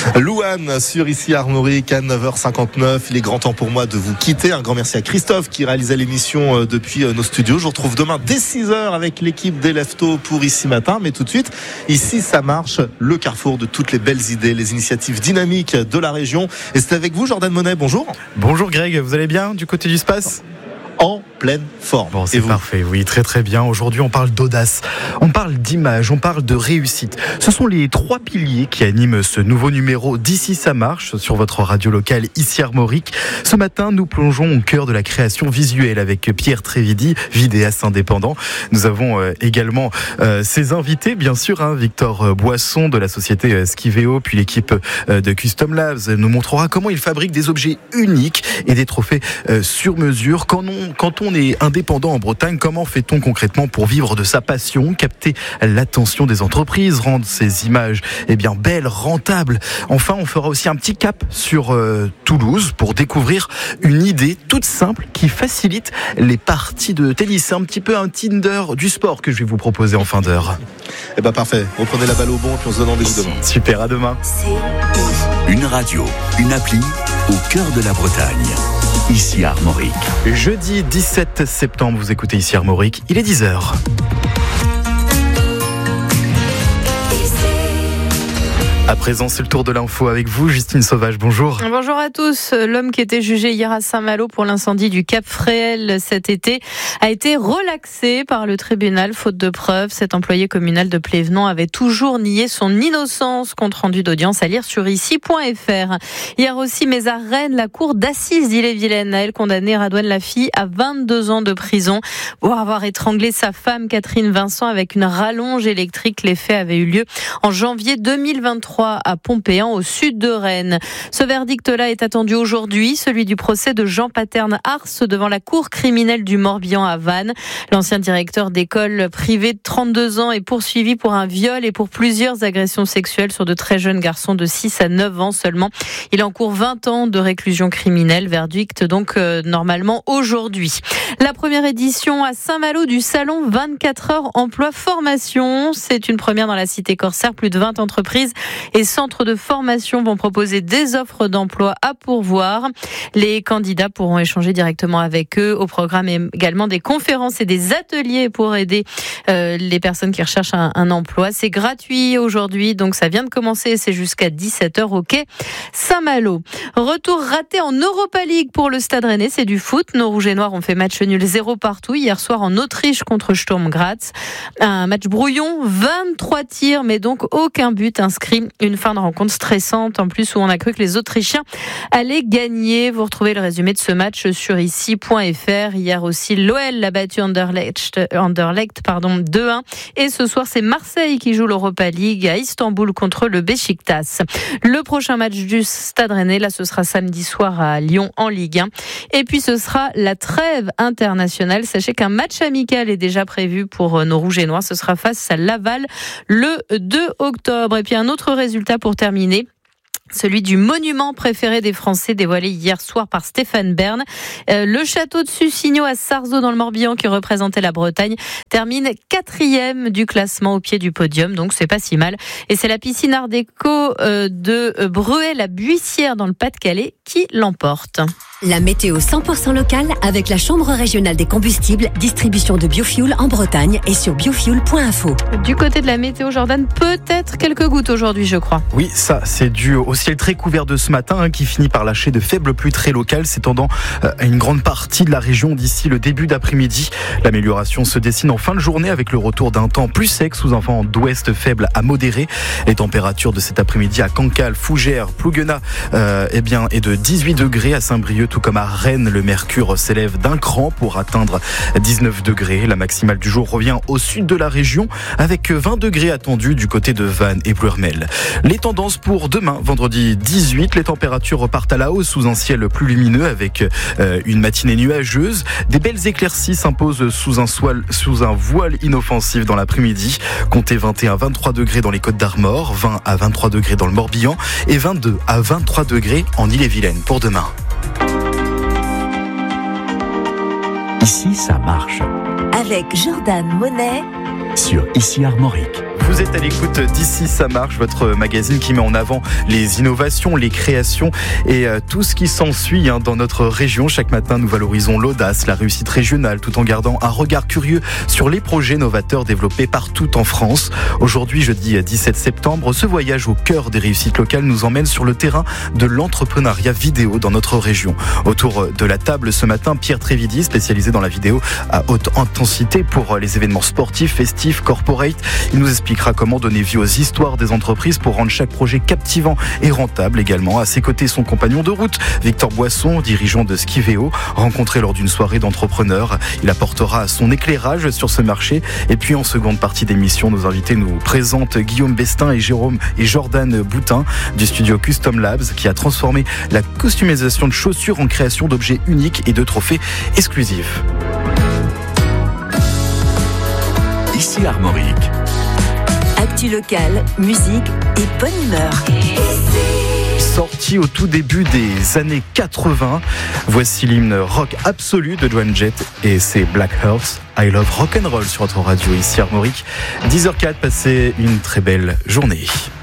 Louane sur ici Armorique à 9h59. Il est grand temps pour moi de vous quitter. Un grand merci à Christophe qui réalisait l'émission depuis nos studios. Je vous retrouve demain dès 6h avec l'équipe des Leftos pour Ici Matin. Mais tout de suite, ici ça marche, le carrefour de toutes les belles idées, les initiatives dynamiques de la région. Et c'est avec vous Jordan Monet, bonjour. Bonjour Greg, vous allez bien du côté du SPACE ? En pleine forme. Bon, c'est parfait, oui, très très bien. Aujourd'hui, on parle d'audace, on parle d'image, on parle de réussite. Ce sont les 3 piliers qui animent ce nouveau numéro d'Ici ça marche sur votre radio locale ici Armorique. Ce matin, nous plongeons au cœur de la création visuelle avec Pierre Trévidi, vidéaste indépendant. Nous avons également ses invités, bien sûr, Victor Boisson de la société Skiveo, puis l'équipe de Custom Labs nous montrera comment il fabrique des objets uniques et des trophées sur mesure. Quand on est indépendant en Bretagne, comment fait-on concrètement pour vivre de sa passion, capter l'attention des entreprises, rendre ces images belles, rentables? Enfin, on fera aussi un petit cap sur Toulouse pour découvrir une idée toute simple qui facilite les parties de tennis. C'est un petit peu un Tinder du sport que je vais vous proposer en fin d'heure. Parfait, reprenez la balle au bon et puis on se donne rendez-vous demain. Super, à demain. Une radio, une appli au cœur de la Bretagne. Ici Armorique. Jeudi 17 septembre, vous écoutez Ici Armorique, il est 10h. À présent, c'est le tour de l'info avec vous, Justine Sauvage, bonjour. Bonjour à tous. L'homme qui était jugé hier à Saint-Malo pour l'incendie du Cap Fréhel cet été a été relaxé par le tribunal faute de preuves. Cet employé communal de Plévenant avait toujours nié son innocence. Compte rendu d'audience à lire sur ici.fr. Hier aussi, mais à Rennes, la cour d'assises d'Ille-et-Vilaine a elle condamné Radouane Lafille à 22 ans de prison pour avoir étranglé sa femme Catherine Vincent avec une rallonge électrique. Les faits avaient eu lieu en janvier 2023. À Pompéan, au sud de Rennes. Ce verdict-là est attendu aujourd'hui, celui du procès de Jean Paterne-Ars devant la cour criminelle du Morbihan à Vannes. L'ancien directeur d'école privée de 32 ans est poursuivi pour un viol et pour plusieurs agressions sexuelles sur de très jeunes garçons de 6 à 9 ans seulement. Il encourt 20 ans de réclusion criminelle, verdict donc normalement aujourd'hui. La première édition à Saint-Malo du salon 24 heures emploi formation, c'est une première dans la cité corsaire. Plus de 20 entreprises et centres de formation vont proposer des offres d'emploi à pourvoir. Les candidats pourront échanger directement avec eux. Au programme également des conférences et des ateliers pour aider les personnes qui recherchent un emploi. C'est gratuit aujourd'hui, donc ça vient de commencer. C'est jusqu'à 17h au quai Saint-Malo. Retour raté en Europa League pour le Stade Rennais. C'est du foot. Nos Rouges et Noirs ont fait match nul 0 partout hier soir en Autriche contre Sturm Graz. Un match brouillon, 23 tirs, mais donc aucun but inscrit. Une fin de rencontre stressante, en plus où on a cru que les Autrichiens allaient gagner. Vous retrouvez le résumé de ce match sur ici.fr. Hier aussi, l'OL a battu Anderlecht 2-1. Et ce soir, c'est Marseille qui joue l'Europa League à Istanbul contre le Beşiktaş. Le prochain match du Stade Rennais, là, ce sera samedi soir à Lyon en Ligue 1. Et puis, ce sera la trêve internationale. Sachez qu'un match amical est déjà prévu pour nos Rouges et Noirs. Ce sera face à Laval le 2 octobre. Et puis, un autre résultat pour terminer. Celui du monument préféré des Français dévoilé hier soir par Stéphane Bern. Le château de Sussigno à Sarzeau dans le Morbihan qui représentait la Bretagne termine 4e du classement au pied du podium, donc c'est pas si mal. Et c'est la piscine Art Déco de Bruay-la-Buissière dans le Pas-de-Calais qui l'emporte. La météo 100% locale avec la Chambre régionale des combustibles, distribution de biofuel en Bretagne et sur biofuel.info. Du côté de la météo, Jordan, peut-être quelques gouttes aujourd'hui, je crois. Oui, ça, c'est dû au ciel très couvert de ce matin qui finit par lâcher de faibles pluies très locales, s'étendant à une grande partie de la région d'ici le début d'après-midi. L'amélioration se dessine en fin de journée avec le retour d'un temps plus sec sous un vent d'ouest faible à modéré. Les températures de cet après-midi à Cancale, Fougères, Plouguenat est de 18 degrés à Saint-Brieuc, tout comme à Rennes. Le mercure s'élève d'un cran pour atteindre 19 degrés. La maximale du jour revient au sud de la région avec 20 degrés attendus du côté de Vannes et Pluermel. Les tendances pour demain, vendredi 18, les températures repartent à la hausse sous un ciel plus lumineux avec une matinée nuageuse. Des belles éclaircies s'imposent sous un voile inoffensif dans l'après-midi. Comptez 21 à 23 degrés dans les Côtes d'Armor, 20 à 23 degrés dans le Morbihan et 22 à 23 degrés en Ille-et-Vilaine pour demain. Ici, ça marche. Avec Jordan Monet Sur Ici Armorique. Vous êtes à l'écoute d'Ici ça marche, votre magazine qui met en avant les innovations, les créations et tout ce qui s'ensuit dans notre région. Chaque matin, nous valorisons l'audace, la réussite régionale, tout en gardant un regard curieux sur les projets novateurs développés partout en France. Aujourd'hui, jeudi 17 septembre, ce voyage au cœur des réussites locales nous emmène sur le terrain de l'entrepreneuriat vidéo dans notre région. Autour de la table ce matin, Pierre Trévidi, spécialisé dans la vidéo à haute intensité pour les événements sportifs, festifs, corporate. Il nous expliquera comment donner vie aux histoires des entreprises pour rendre chaque projet captivant et rentable également. À ses côtés, son compagnon de route, Victor Boisson, dirigeant de Skiveo, rencontré lors d'une soirée d'entrepreneurs. Il apportera son éclairage sur ce marché. Et puis en seconde partie d'émission, nos invités nous présentent Guillaume Bestin et Jordan Boutin du studio Custom Labs qui a transformé la customisation de chaussures en création d'objets uniques et de trophées exclusifs. Ici Armorique. Actu locale, musique et bonne humeur. Sorti au tout début des années 80, voici l'hymne rock absolu de Joan Jett et c'est Black Hearts. I Love Rock'n'Roll sur votre radio ici Armorique. 10h04, passez une très belle journée.